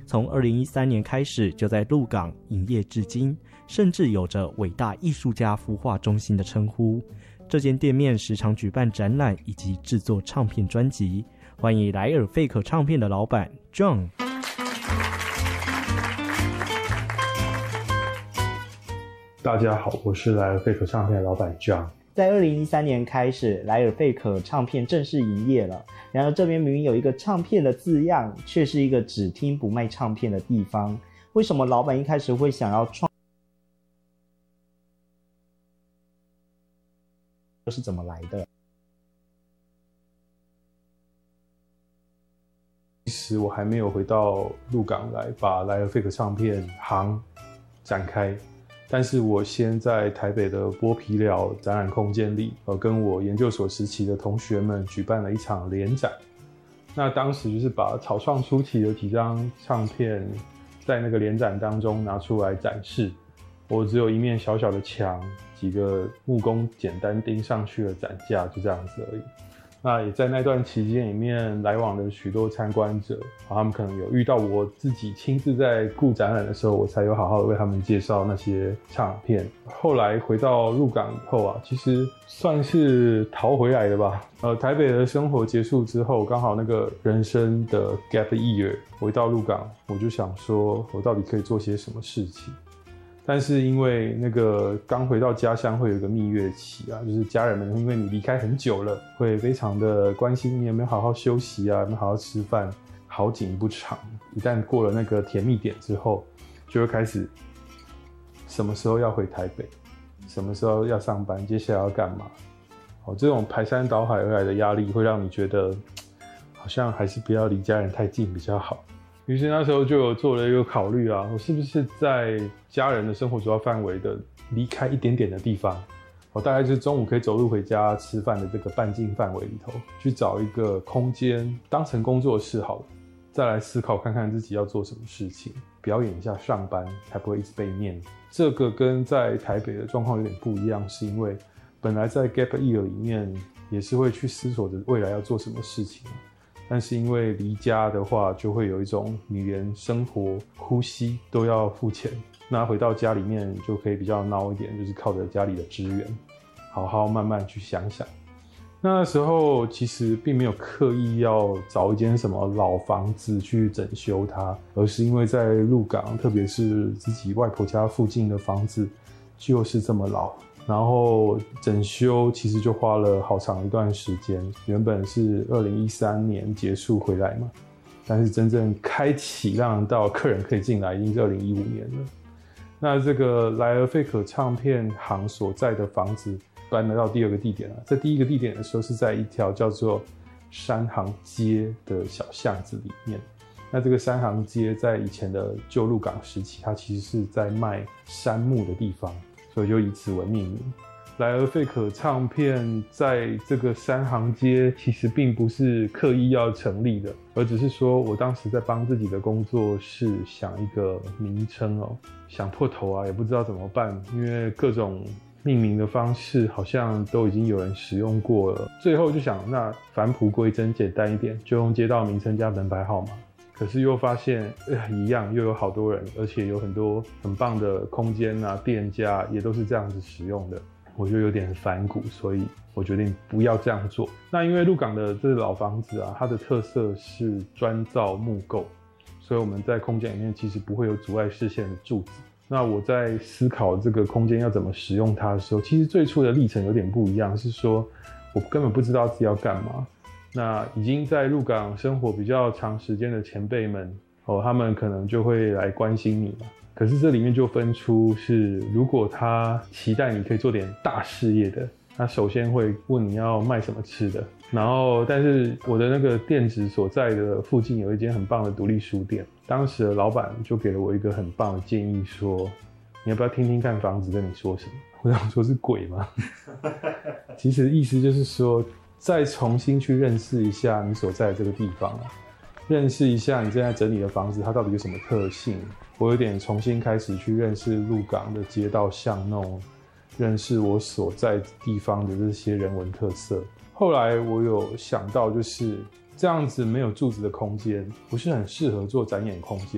从2013年开始就在鹿港营业至今，甚至有着伟大艺术家孵化中心的称呼。这间店面时常举办展览以及制作唱片专辑。欢迎莱尔费可唱片的老板 John。 大家好，我是莱尔费可唱片的老板 John。 在2013年开始，莱尔费可唱片正式营业了。然而这边明明有一个唱片的字样，却是一个只听不卖唱片的地方。为什么老板一开始会想要创？是怎么来的？ 其实我还没有回到鹿港来把莱尔费可唱片行展开，但是我先在台北的剥皮寮展览空间里，跟我研究所时期的同学们举办了一场联展。那当时就是把草创初期的几张唱片在那个联展当中拿出来展示。我只有一面小小的墙，几个木工简单钉上去的展架，就这样子而已。那也在那段期间里面来往的许多参观者，他们可能有遇到我自己亲自在顾展览的时候，我才有好好的为他们介绍那些唱片。后来回到鹿港以后啊，其实算是逃回来的吧。台北的生活结束之后，刚好那个人生的 gap year， 回到鹿港，我就想说我到底可以做些什么事情。但是因为那个刚回到家乡会有一个蜜月期啊，就是家人们因为你离开很久了，会非常的关心你有没有好好休息啊，有没有好好吃饭。好景不长，一旦过了那个甜蜜点之后，就会开始什么时候要回台北，什么时候要上班，接下来要干嘛。这种排山倒海而来的压力会让你觉得好像还是不要离家人太近比较好。于是那时候就有做了一个考虑啊，我是不是在家人的生活主要范围的离开一点点的地方，大概就是中午可以走路回家吃饭的这个半径范围里头，去找一个空间当成工作室好了，再来思考看看自己要做什么事情，表演一下上班，才不会一直被念。这个跟在台北的状况有点不一样，是因为本来在 Gap Year 里面也是会去思索着未来要做什么事情，但是因为离家的话，就会有一种你连生活、呼吸都要付钱。那回到家里面就可以比较孬一点，就是靠着家里的资源，好好慢慢去想想。那时候其实并没有刻意要找一间什么老房子去整修它，而是因为在鹿港，特别是自己外婆家附近的房子就是这么老。然后整修其实就花了好长一段时间，原本是2013年结束回来嘛，但是真正开启让到客人可以进来已经是2015年了。那这个莱尔费可唱片行所在的房子搬了到第二个地点了。在第一个地点的时候是在一条叫做山行街的小巷子里面。那这个山行街在以前的旧鹿港时期，它其实是在卖杉木的地方，所以就以此为命名。莱尔费可唱片在这个山行街其实并不是刻意要成立的，而只是说我当时在帮自己的工作室想一个名称想破头啊，也不知道怎么办，因为各种命名的方式好像都已经有人使用过了。最后就想，那返璞归真，简单一点，就用街道名称加门牌号码。可是又发现一样，又有好多人，而且有很多很棒的空间啊，店家也都是这样子使用的，我就有点反骨，所以我决定不要这样做。那因为鹿港的这个老房子啊，它的特色是专造木构，所以我们在空间里面其实不会有阻碍视线的柱子。那我在思考这个空间要怎么使用它的时候，其实最初的历程有点不一样，是说我根本不知道自己要干嘛。那已经在鹿港生活比较长时间的前辈们他们可能就会来关心你嘛。可是这里面就分出是，如果他期待你可以做点大事业的，他首先会问你要卖什么吃的。然后但是我的那个店址所在的附近有一间很棒的独立书店，当时的老板就给了我一个很棒的建议，说你要不要听听看房子跟你说什么。我想说是鬼吗？其实意思就是说再重新去认识一下你所在的这个地方认识一下你正在整理的房子它到底有什么特性。我有点重新开始去认识鹿港的街道巷弄，认识我所在地方的这些人文特色。后来我有想到，就是这样子没有柱子的空间不是很适合做展演空间。